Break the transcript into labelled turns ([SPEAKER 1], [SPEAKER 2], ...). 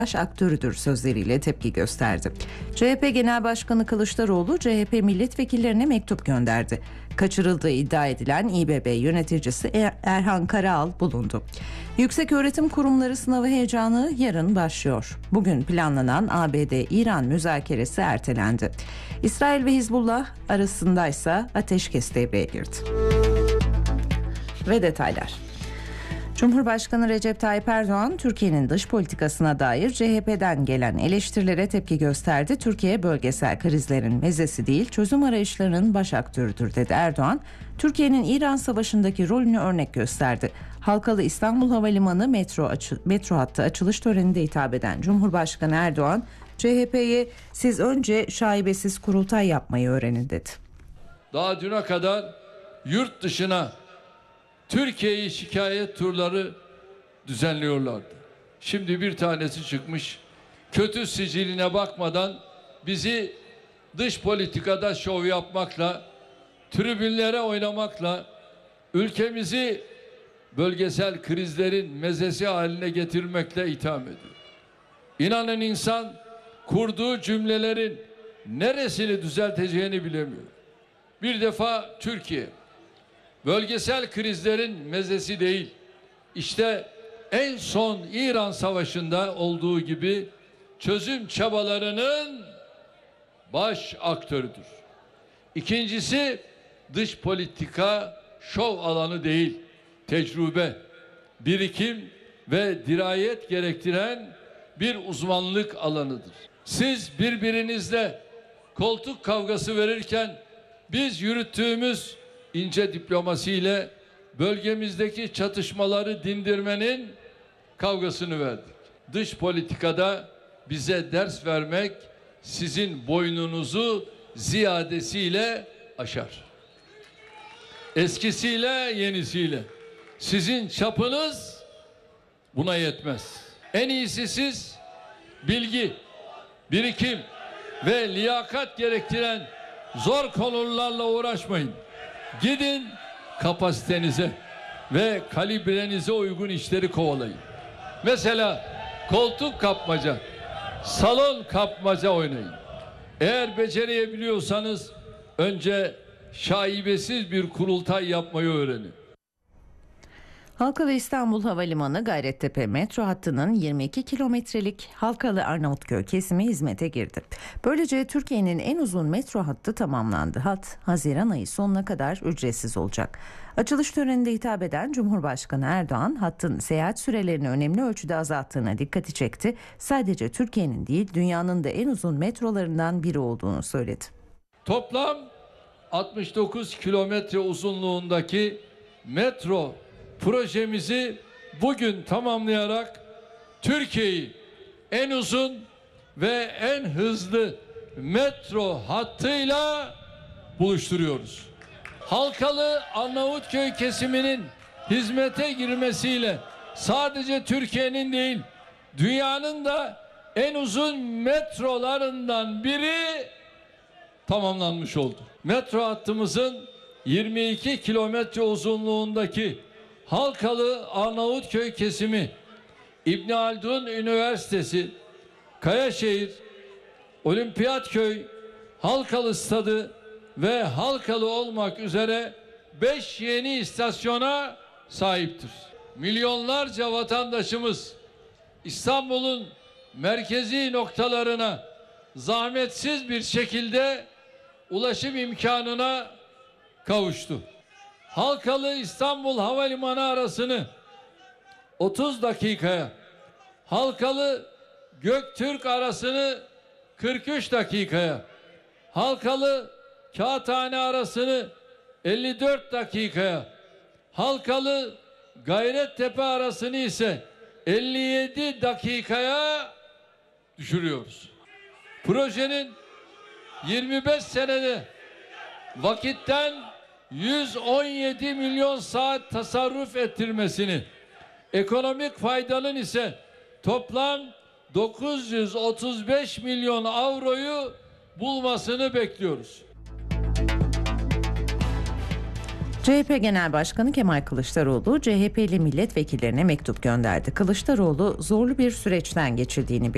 [SPEAKER 1] baş aktörüdür sözleriyle tepki gösterdi. CHP Genel Başkanı Kılıçdaroğlu CHP milletvekillerine mektup gönderdi. Kaçırıldığı iddia edilen İBB yöneticisi Erhan Karaal bulundu. Yükseköğretim Kurumları sınavı heyecanı yarın başlıyor. Bugün planlanan ABD-İran müzakeresi ertelendi. İsrail ve Hizbullah arasındaysa ateşkes devreye girdi. Ve detaylar. Cumhurbaşkanı Recep Tayyip Erdoğan, Türkiye'nin dış politikasına dair CHP'den gelen eleştirilere tepki gösterdi. Türkiye bölgesel krizlerin mezesi değil, çözüm arayışlarının baş aktörüdür dedi Erdoğan. Türkiye'nin İran Savaşı'ndaki rolünü örnek gösterdi. Halkalı İstanbul Havalimanı metro hattı açılış töreninde hitap eden Cumhurbaşkanı Erdoğan, CHP'ye siz önce şaibesiz kurultay yapmayı öğrenin dedi.
[SPEAKER 2] Daha düne kadar yurt dışına Türkiye'yi şikayet turları düzenliyorlardı. Şimdi bir tanesi çıkmış, kötü siciline bakmadan bizi dış politikada şov yapmakla, tribünlere oynamakla, ülkemizi bölgesel krizlerin mezesi haline getirmekle itham ediyor. İnanın insan kurduğu cümlelerin neresini düzelteceğini bilemiyor. Bir defa Türkiye bölgesel krizlerin mezesi değil. İşte en son İran Savaşı'nda olduğu gibi çözüm çabalarının baş aktörüdür. İkincisi, dış politika şov alanı değil, tecrübe, birikim ve dirayet gerektiren bir uzmanlık alanıdır. Siz birbirinizle koltuk kavgası verirken biz yürüttüğümüz ince diplomasiyle bölgemizdeki çatışmaları dindirmenin kavgasını verdik. Dış politikada bize ders vermek sizin boynunuzu ziyadesiyle aşar. Eskisiyle yenisiyle. Sizin çapınız buna yetmez. En iyisi siz bilgi, birikim ve liyakat gerektiren zor konularla uğraşmayın. Gidin kapasitenize ve kalibrenize uygun işleri kovalayın. Mesela koltuk kapmaca, salon kapmaca oynayın. Eğer becerebiliyorsanız önce şaibesiz bir kurultay yapmayı öğrenin.
[SPEAKER 1] Halkalı İstanbul Havalimanı Gayrettepe metro hattının 22 kilometrelik Halkalı Arnavutköy kesimi hizmete girdi. Böylece Türkiye'nin en uzun metro hattı tamamlandı. Hat Haziran ayı sonuna kadar ücretsiz olacak. Açılış töreninde hitap eden Cumhurbaşkanı Erdoğan, hattın seyahat sürelerini önemli ölçüde azalttığına dikkati çekti. Sadece Türkiye'nin değil, dünyanın da en uzun metrolarından biri olduğunu söyledi.
[SPEAKER 2] Toplam 69 kilometre uzunluğundaki metro projemizi bugün tamamlayarak Türkiye'yi en uzun ve en hızlı metro hattıyla buluşturuyoruz. Halkalı Arnavutköy kesiminin hizmete girmesiyle sadece Türkiye'nin değil, dünyanın da en uzun metrolarından biri tamamlanmış oldu. Metro hattımızın 22 kilometre uzunluğundaki Halkalı Arnavutköy kesimi, İbn Haldun Üniversitesi, Kayaşehir, Olimpiyatköy, Halkalı Stadı ve Halkalı olmak üzere 5 yeni istasyona sahiptir. Milyonlarca vatandaşımız İstanbul'un merkezi noktalarına zahmetsiz bir şekilde ulaşım imkanına kavuştu. Halkalı İstanbul Havalimanı arasını 30 dakikaya, Halkalı Göktürk arasını 43 dakikaya, Halkalı Kağıthane arasını 54 dakikaya, Halkalı Gayrettepe arasını ise 57 dakikaya düşürüyoruz. Projenin 25 senede vakitten 117 milyon saat tasarruf ettirmesini, ekonomik faydanın ise toplam 935 milyon avroyu bulmasını bekliyoruz.
[SPEAKER 1] CHP Genel Başkanı Kemal Kılıçdaroğlu CHP'li milletvekillerine mektup gönderdi. Kılıçdaroğlu zorlu bir süreçten geçirdiğini belirtti.